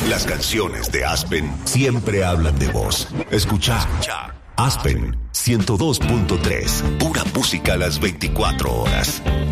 Las canciones de Aspen siempre hablan de vos. Escucha Aspen 102.3. Pura música a las 24 horas.